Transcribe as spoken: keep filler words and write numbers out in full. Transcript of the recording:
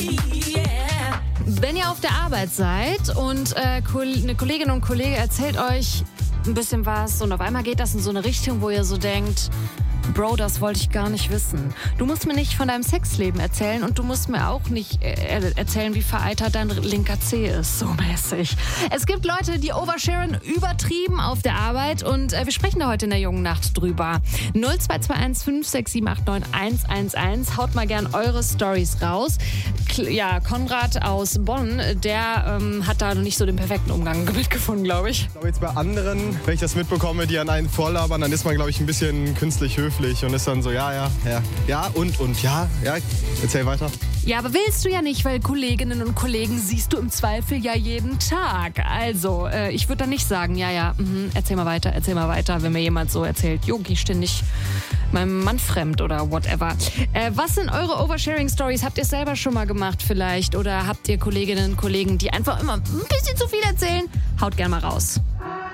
Wenn ihr auf der Arbeit seid und äh, eine Kollegin und Kollege erzählt euch ein bisschen was und auf einmal geht das in so eine Richtung, wo ihr so denkt, Bro, das wollte ich gar nicht wissen. Du musst mir nicht von deinem Sexleben erzählen und du musst mir auch nicht äh, erzählen, wie vereitert dein linker Zeh ist, so mäßig. Es gibt Leute, die oversharen übertrieben auf der Arbeit und äh, wir sprechen da heute in der jungen Nacht drüber. null zwei zwei eins fünf sechs sieben acht neun eins eins eins. Haut mal gern eure Storys raus. Ja, Konrad aus Bonn, der ähm, hat da noch nicht so den perfekten Umgang mitgefunden, glaube ich. Ich glaube jetzt bei anderen, wenn ich das mitbekomme, die an einen vorlabern, dann ist man, glaube ich, ein bisschen künstlich höflich und ist dann so, ja, ja, ja, ja und, und, ja, ja, erzähl weiter. Ja, aber willst du ja nicht, weil Kolleginnen und Kollegen siehst du im Zweifel ja jeden Tag. Also, äh, ich würde dann nicht sagen, ja, ja, mh, erzähl mal weiter, erzähl mal weiter, wenn mir jemand so erzählt, jo, geh ständig meinem Mann fremd oder whatever. Äh, was sind eure Oversharing-Stories? Habt ihr es selber schon mal gemacht vielleicht? Oder habt ihr Kolleginnen und Kollegen, die einfach immer ein bisschen zu viel erzählen? Haut gerne mal raus.